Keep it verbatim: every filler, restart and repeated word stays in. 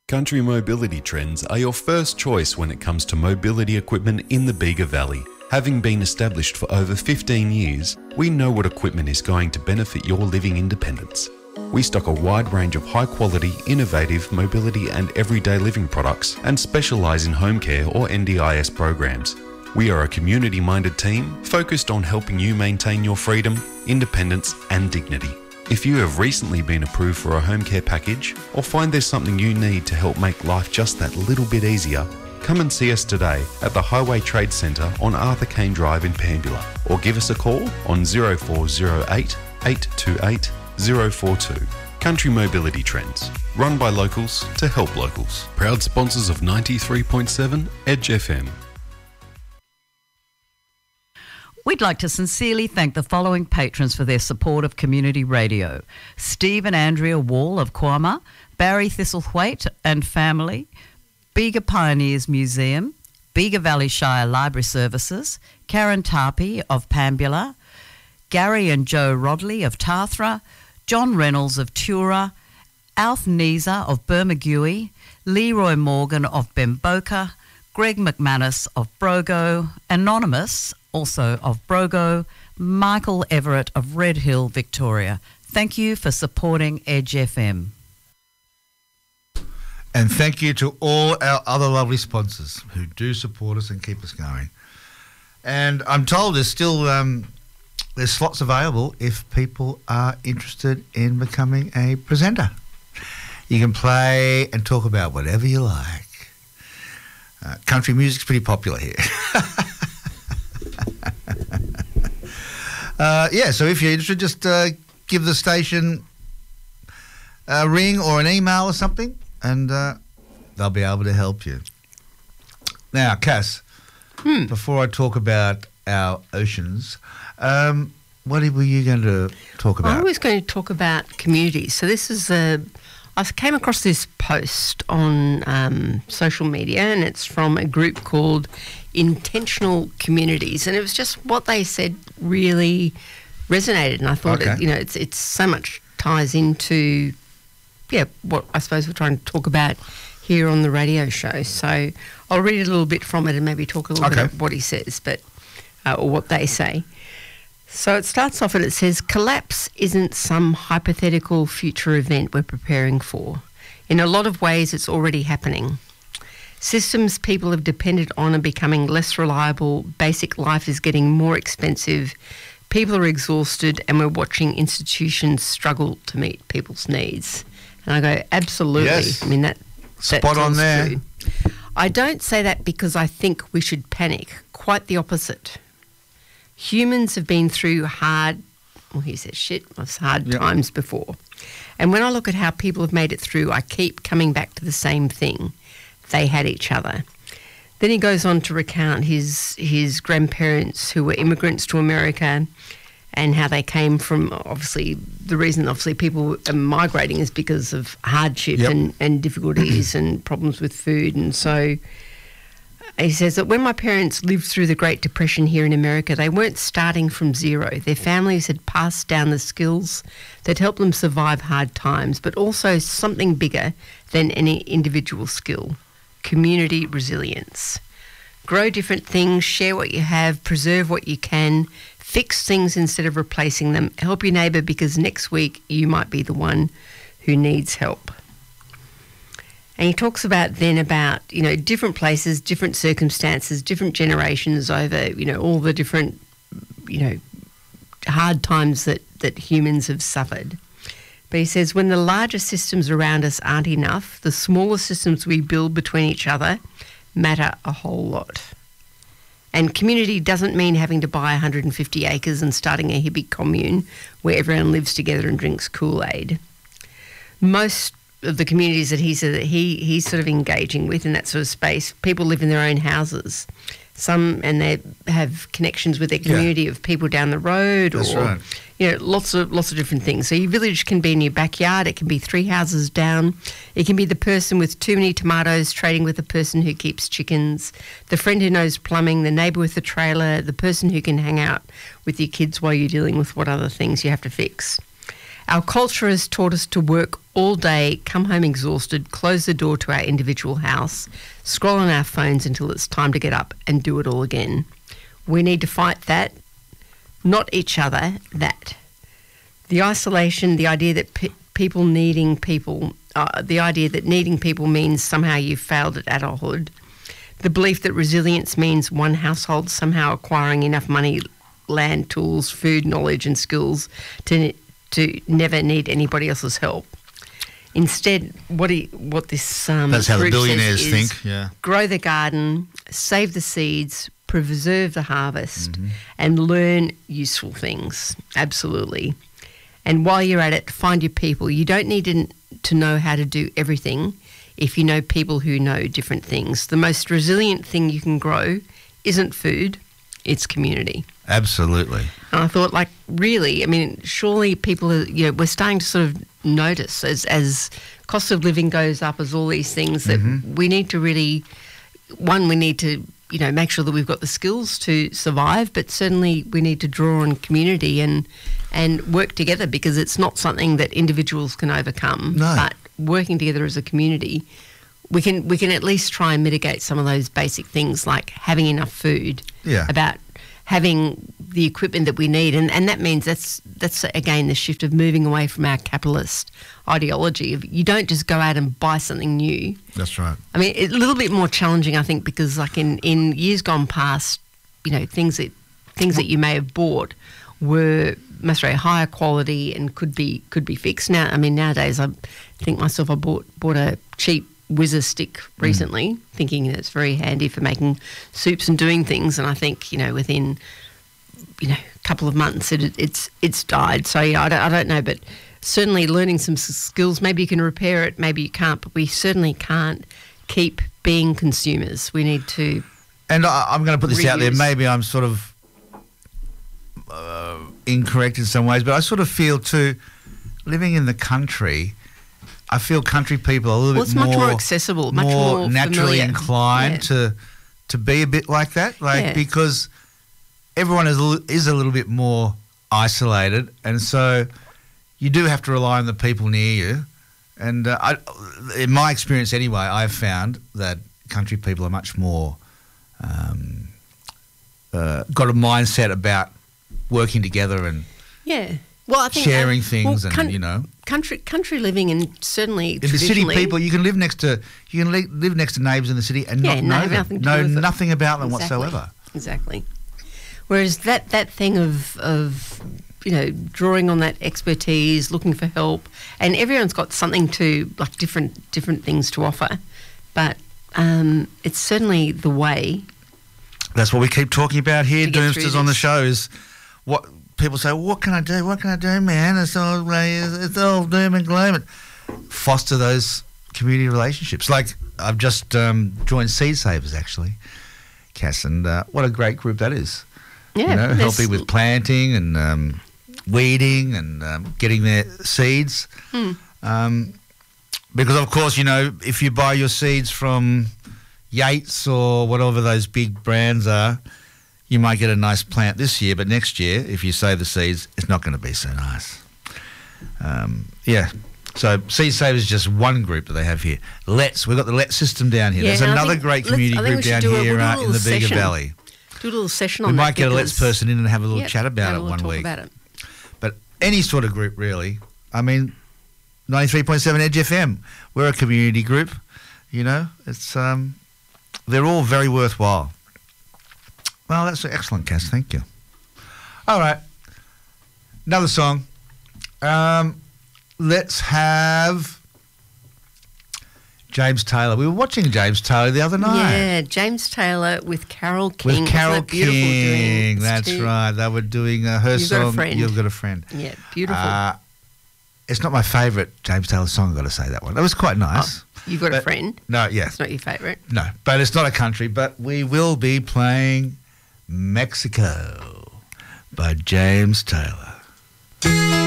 Country Mobility Trends are your first choice when it comes to mobility equipment in the Bega Valley. Having been established for over fifteen years, we know what equipment is going to benefit your living independence. We stock a wide range of high-quality, innovative mobility and everyday living products and specialise in home care or N D I S programs. We are a community-minded team focused on helping you maintain your freedom, independence and dignity. If you have recently been approved for a home care package or find there's something you need to help make life just that little bit easier, come and see us today at the Highway Trade Centre on Arthur Kane Drive in Pambula, or give us a call on zero four zero eight, eight two eight, zero four two. Country Mobility Trends, run by locals to help locals. Proud sponsors of ninety-three point seven Edge F M. We'd like to sincerely thank the following patrons for their support of community radio. Steve and Andrea Wall of Quama, Barry Thistlethwaite and family, Bega Pioneers Museum, Bega Valley Shire Library Services, Karen Tarpey of Pambula, Gary and Joe Rodley of Tathra, John Reynolds of Tura, Alf Neeser of Bermagui, Leroy Morgan of Bemboka, Greg McManus of Brogo, Anonymous, also of Brogo, Michael Everett of Red Hill, Victoria. Thank you for supporting Edge F M. And thank you to all our other lovely sponsors who do support us and keep us going. And I'm told there's still um, there's slots available if people are interested in becoming a presenter. You can play and talk about whatever you like. Uh, country music's pretty popular here. uh, yeah, so if you're interested, just uh, give the station a ring or an email or something, and uh, they'll be able to help you. Now, Cass, hmm. before I talk about our oceans, um, what were you going to talk about? I was going to talk about communities. So this is a... I came across this post on um, social media, and it's from a group called Intentional Communities, and it was just what they said really resonated, and I thought, okay. it, you know, it's it's so much ties into, yeah, what I suppose we're trying to talk about here on the radio show. So I'll read a little bit from it and maybe talk a little okay. bit about what he says, but uh, or what they say. So it starts off and it says, collapse isn't some hypothetical future event we're preparing for. In a lot of ways, it's already happening. Systems people have depended on are becoming less reliable, basic life is getting more expensive, people are exhausted, and we're watching institutions struggle to meet people's needs. And I go, absolutely. Yes. I mean, that, that Spot on there. True. I don't say that because I think we should panic. Quite the opposite. Humans have been through hard, well, he says shit, hard yep. times before. And when I look at how people have made it through, I keep coming back to the same thing. They had each other. Then he goes on to recount his his grandparents who were immigrants to America and how they came from, obviously, the reason obviously people are migrating is because of hardship yep. and, and difficulties and problems with food. And so he says that when my parents lived through the Great Depression here in America, they weren't starting from zero. Their families had passed down the skills that helped them survive hard times, but also something bigger than any individual skill, community resilience. Grow different things, share what you have, preserve what you can, fix things instead of replacing them, help your neighbour because next week you might be the one who needs help. And he talks about then about, you know, different places, different circumstances, different generations over, you know, all the different, you know, hard times that, that humans have suffered. But he says when the larger systems around us aren't enough, the smaller systems we build between each other matter a whole lot. And community doesn't mean having to buy one hundred fifty acres and starting a hippie commune where everyone lives together and drinks Kool-Aid. Most of the communities that he said that he he's sort of engaging with in that sort of space, people live in their own houses. Some and they have connections with their community yeah. of people down the road, That's or right. you know, lots of lots of different things. So your village can be in your backyard. It can be three houses down. It can be the person with too many tomatoes trading with the person who keeps chickens, the friend who knows plumbing, the neighbour with the trailer, the person who can hang out with your kids while you're dealing with what other things you have to fix. Our culture has taught us to work all day, come home exhausted, close the door to our individual house, scroll on our phones until it's time to get up and do it all again. We need to fight that, not each other, that. The isolation, the idea that pe- people needing people, uh, the idea that needing people means somehow you've failed at adulthood. The belief that resilience means one household somehow acquiring enough money, land, tools, food, knowledge and skills to to never need anybody else's help. Instead, what he, what this um, That's how the group says billionaires is think, yeah. grow the garden, save the seeds, preserve the harvest, Mm-hmm. and learn useful things. Absolutely. And while you're at it, find your people. You don't need to, to know how to do everything if you know people who know different things. The most resilient thing you can grow isn't food, it's community. Absolutely. And I thought, like, really, I mean, surely people are, you know, we're starting to sort of notice as, as cost of living goes up, as all these things, that Mm-hmm. we need to really, one, we need to, you know, make sure that we've got the skills to survive, but certainly we need to draw on community and and work together, because it's not something that individuals can overcome. No. But working together as a community, we can we can at least try and mitigate some of those basic things, like having enough food, Yeah. about having the equipment that we need, and, and that means that's that's again the shift of moving away from our capitalist ideology. You don't just go out and buy something new. That's right. I mean, it's a little bit more challenging, I think, because like in, in years gone past, you know, things that things that you may have bought were most very higher quality and could be could be fixed. Now, I mean, nowadays, I think myself, I bought bought a cheap Whizzer stick recently, mm. thinking that it's very handy for making soups and doing things. And I think, you know, within, you know, a couple of months, it, it's it's died. So, yeah, I don't, I don't know, but certainly learning some skills, maybe you can repair it, maybe you can't, but we certainly can't keep being consumers. We need to And I, I'm going to put this reuse. out there. Maybe I'm sort of uh, incorrect in some ways, but I sort of feel too, living in the country, I feel country people are a little well, bit it's more, much more accessible, much more naturally familiar. inclined Yeah. to to be a bit like that, like Yeah. because everyone is a li- is a little bit more isolated, and so you do have to rely on the people near you. And uh, I, in my experience, anyway, I've found that country people are much more um, uh, got a mindset about working together and Yeah. Well, I think sharing uh, things, well, and coun- you know. country country living, and certainly In the city, traditionally- people, you can live next to you can li- live next to neighbours in the city and Yeah, not no, know have them, nothing to know do with it. nothing about them Exactly. whatsoever. Exactly. Whereas that, that thing of of you know drawing on that expertise, looking for help, and everyone's got something to like different different things to offer, but um, it's certainly the way. That's what we keep talking about here, To get through Doomsters on the this. show. Is what people say. Well, what can I do? What can I do, man? It's all like, it's all doom and gloom. And foster those community relationships. Like I've just um, joined Seed Savers, actually, Cass, and uh, what a great group that is. Yeah, you know, there's- helping with planting and um, weeding and um, getting their seeds. Hmm. Um, because, of course, you know, if you buy your seeds from Yates or whatever those big brands are, you might get a nice plant this year, but next year, if you save the seeds, it's not going to be so nice. Um, yeah. So Seed Savers is just one group that they have here. Let's, we've got the Let's system down here. Yeah, There's and I another think great let's- community I think we group should down do a- here we'll do a uh, in the little Bega session Valley. Do a little session We on that. might get a Let's because- person in and have a little Yep, chat about have a it little one talk week. About it. But any sort of group, really. I mean, ninety-three point seven Edge F M. We're a community group. You know, it's um, they're all very worthwhile. Well, that's excellent, Cass. Thank you. All right, another song. Um, let's have James Taylor. We were watching James Taylor the other night. Yeah, James Taylor with Carol King. With Carol Isn't that beautiful King, doing- that's too- right. They were doing uh, her You've Got a song. Friend. You've Got a Friend. Yeah, beautiful. Uh, it's not my favourite James Taylor song, I've got to say, that one. That was quite nice. Oh, You've Got a But- Friend. No, yes. It's not your favourite. No, but it's not a country, but we will be playing Mexico by James Taylor.